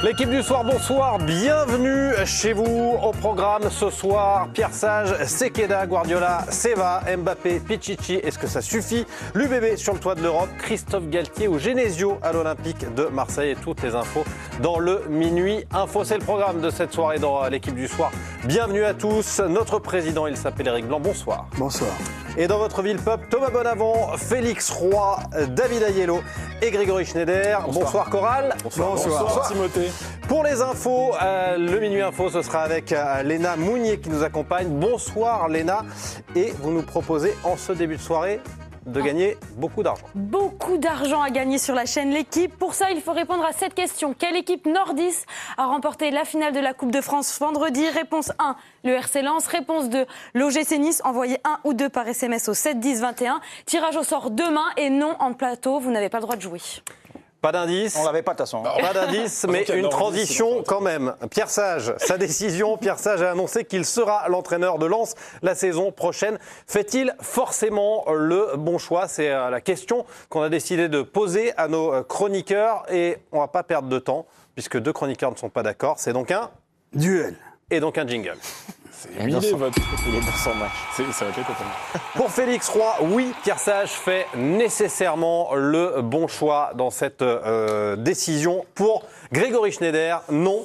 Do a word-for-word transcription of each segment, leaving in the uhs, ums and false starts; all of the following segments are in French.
L'équipe du soir, bonsoir, bienvenue chez vous. Au programme ce soir, Pierre Sage, Sekeda, Guardiola, Seva, Mbappé, Pichichi, est-ce que ça suffit? L'U B B sur le toit de l'Europe, Christophe Galtier ou Genesio à l'Olympique de Marseille et toutes les infos dans le Minuit Info. C'est le programme de cette soirée dans l'équipe du soir. Bienvenue à tous. Notre président, il s'appelle Éric Blanc, bonsoir. Bonsoir. Et dans votre ville peuple, Thomas Bonavent, Félix Roy, David Aiello et Grégory Schneider. Bonsoir, bonsoir Coral. Bonsoir, bonsoir. Bonsoir Timothée. Pour les infos, euh, le Minuit Info, ce sera avec euh, Léna Mounier qui nous accompagne. Bonsoir Léna. Et vous nous proposez en ce début de soirée de gagner beaucoup d'argent. Beaucoup d'argent à gagner sur la chaîne L'équipe. Pour ça, il faut répondre à cette question. Quelle équipe nordiste a remporté la finale de la Coupe de France vendredi? Réponse un, le R C Lens. Réponse deux, l'O G C Nice. Envoyez un ou deux par S M S au sept dix vingt et un. Tirage au sort demain et non en plateau. Vous n'avez pas le droit de jouer. Pas d'indice. On l'avait pas de toute façon. Pas d'indice, mais une transition quand même. Pierre Sage, sa décision. Pierre Sage a annoncé qu'il sera l'entraîneur de Lens la saison prochaine. Fait-il forcément le bon choix? C'est la question qu'on a décidé de poser à nos chroniqueurs. Et on ne va pas perdre de temps, puisque deux chroniqueurs ne sont pas d'accord. C'est donc un duel. Et donc un jingle. C'est huilé votre match. Ça va être totalement. Pour Félix Roy, oui, Pierre Sage fait nécessairement le bon choix dans cette euh, décision. Pour Grégory Schneider, non,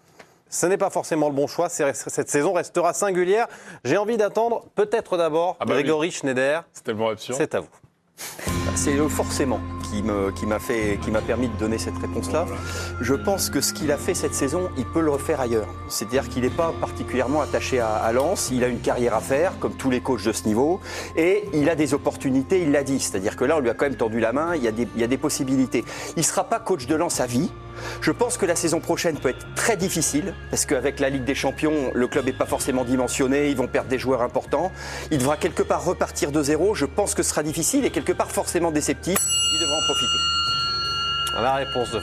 ce n'est pas forcément le bon choix. Cette saison restera singulière. J'ai envie d'attendre peut-être d'abord ah bah Grégory oui. Schneider. C'est tellement absurde. C'est à vous. C'est le forcément qui, me, qui, m'a fait, qui m'a permis de donner cette réponse-là. Je pense que ce qu'il a fait cette saison, il peut le refaire ailleurs. C'est-à-dire qu'il n'est pas particulièrement attaché à, à Lens. Il a une carrière à faire, comme tous les coachs de ce niveau. Et il a des opportunités, il l'a dit. C'est-à-dire que là, on lui a quand même tendu la main, il y a des, il y a des possibilités. Il ne sera pas coach de Lens à vie. Je pense que la saison prochaine peut être très difficile parce qu'avec la Ligue des Champions, le club n'est pas forcément dimensionné, ils vont perdre des joueurs importants. Il devra quelque part repartir de zéro. Je pense que ce sera difficile et quelque part forcément déceptif. Il devra en profiter. La réponse de